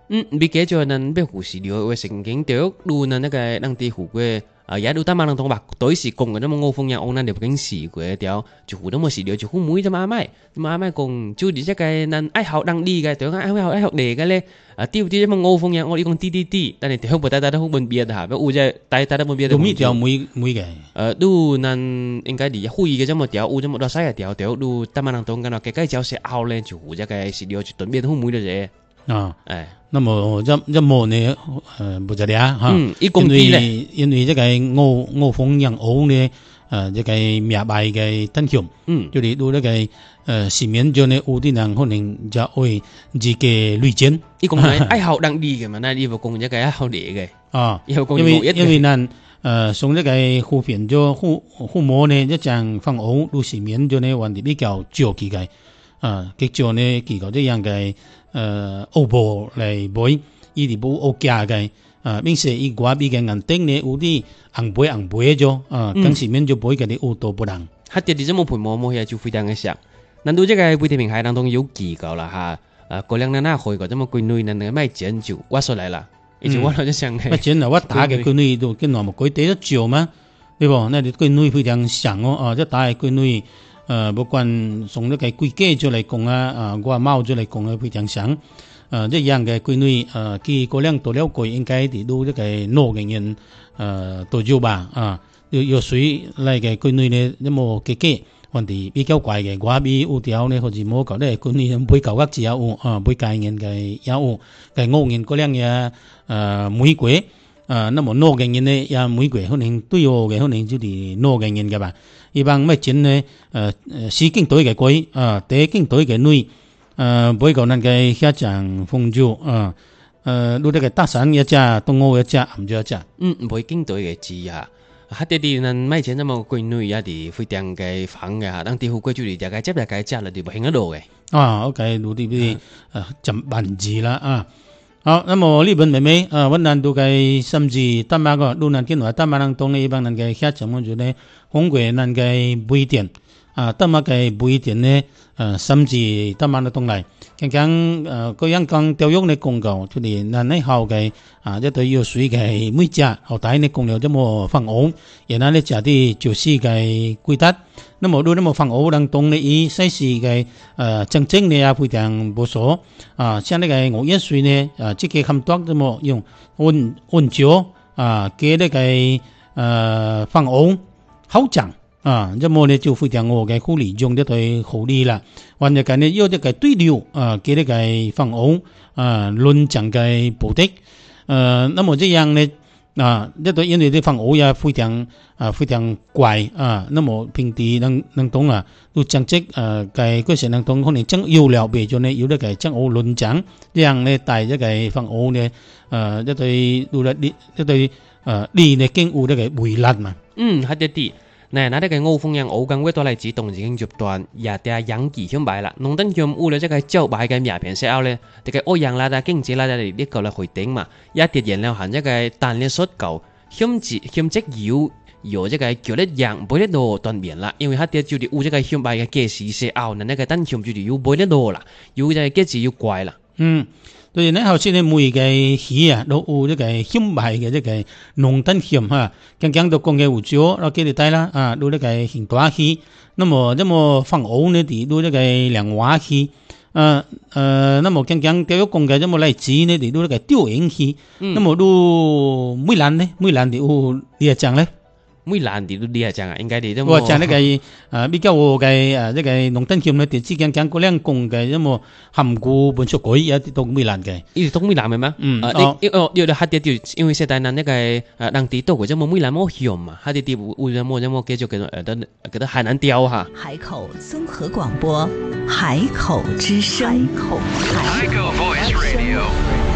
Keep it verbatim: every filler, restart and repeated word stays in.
嗯，比解就咱要护士了，为神经掉，如咱那个当地护过。啊，也都打馬人同吧，對時講嘅，咁麼我風人，我咱就不經試過條，就胡都冇試了，就胡每隻馬咪，馬咪講，就啲只個咱愛學當地嘅，對愛愛學愛學嚟嘅咧，啊，啲啲咁我風人，我哋講啲啲啲，但係條不大大都好分別嚇，不過就大大都分別。 有咩條每每嘅？ 誒，都咱應該啲會嘅，咁麼條，有咁麼多細嘅條條，都打馬人同嘅啦，嘅計條食後咧，就胡只個試了，就頓變好每隻嘢。 啊，哎，那麼一一模呢，呃，不得了哈， 嗯，一公里咧， 因為這個我我風人歐呢，呃，這個滅敗嘅單項，嗯，就係到呢個呃市面上呢，有啲人可能就會自己累積， 一公里愛好當地嘅嘛，那呢個講一個愛好嚟嘅， 啊，因為因為咱呃從呢個護片咗護護膜呢，一張放歐到市面上呢，問題比較少幾個，啊，結果呢，幾個這樣嘅。呃，歐布嚟買，伊哋冇歐價嘅，啊，並且伊外邊嘅銀釘呢，有啲紅背紅背咗，啊，跟市面就買嘅啲歐多不能。 佢哋啲咁冇陪摸摸嘢就非常嘅少。難道這個維他命海當中有幾個啦嚇？啊，嗰兩年嗱去過，咁麼貴女人嘅賣錢就挖出來啦，而且我就想嘅。 賣錢啊，我打嘅貴女都跟我冇鬼地得少嘛，對不？那啲貴女非常強哦，啊，即打嘅貴女。呃，不管從呢個規格就嚟講啊，啊，我貓就嚟講啊，非常強。呃，這樣嘅規女，呃，佢嗰兩多了貴，應該啲都呢個攞嘅人，呃，多少吧，啊，有有水嚟嘅規女呢，一冇價格，問題比較貴嘅，我比有條呢，好似冇講咧，規女唔會高額只有，啊，會價人嘅有，嘅五人嗰兩嘢，呃，玫瑰。啊，那麼攞嘅人呢，也玫瑰可能都有嘅，可能就係攞嘅人嘅吧。一般咩錢呢？誒誒，四經隊嘅貴啊，第經隊嘅女，誒，每個人嘅一張鳳珠啊，誒，攞啲嘅搭訕一隻，東歐一隻，唔知一隻。 嗯，每經隊嘅字啊，嚇啲啲人買錢咁麼貴女也係非常嘅房嘅嚇，當地好貴就係大概接大概接啦，就唔興得到嘅。 啊 ，OK，攞啲啲誒就文字啦啊。好，那麼呢本妹妹啊，溫南度嘅甚至丹麥個，路南見話丹麥人當呢一幫人嘅下場，我覺得韓國人嘅不一定啊，丹麥嘅不一定呢，誒，甚至丹麥嘅東嚟，講講誒，個樣講教育呢講究，就係嗱呢後嘅啊，一對要水嘅每隻後底呢講了這麼放昂，然後呢就啲就是嘅規則。那麼如那麼放歐人東呢，以西市嘅誒正正呢也非常不錯啊，像那個我一歲呢，啊，即個咁多咁麼用溫溫椒啊，給那個誒放歐好正啊，咁麼呢就非常我嘅好利用呢對好利啦，或者講呢要呢個對流啊，給那個放歐啊論正嘅目的，誒，那麼這樣呢？啊，一對因為啲放歐也非常啊非常貴啊，那麼平地能能懂啊，都正職誒嘅嗰時能懂可能將要了別咗呢，要呢個將歐論獎，這樣呢帶一個放歐呢誒一對到一一對誒利呢經有呢個回力嘛。 嗯，係啲啲。嗱，那呢個歐風人歐港威多嚟自動已經入段，也啲養雞向擺啦。農登向烏咧，即係招擺嘅名片寫後咧，啲個歐陽啦、啦經濟啦嚟呢個嚟回頂嘛。一啲原料含一個單列xuất cầu，向質向質有有即個叫咧養背咧多斷面啦。因為佢啲就係烏即個向擺嘅價時寫後，嗱呢個單向就係要背咧多啦，要就係價值要貴啦。 嗯。對呢，後先呢每個魚啊，都有呢個險敗嘅呢個農登險哈，剛剛都講嘅有少，我記得帶啦啊，都呢個現大魚，那麼那麼放歐呢啲都呢個兩蛙魚，啊呃，那麼剛剛教育講嘅，那麼嚟子呢啲都呢個釣影魚，那麼都每欄呢每欄啲有呢一張咧。 每欄啲都啲啊，張啊，應該啲都冇。 我講呢個啊比較嘅啊呢個農登險呢，啲之間講嗰兩講嘅，咁麼含糊本出鬼有啲都每欄嘅。 呢啲都每欄嘅咩？嗯，啊，你哦，要到下啲條，因為現在嗱呢個啊當地都或者冇每欄冇險嘛，下啲啲會有冇有冇繼續嘅誒得覺得海南調哈。 海口綜合廣播，海口之聲，海口海口 Voice Radio。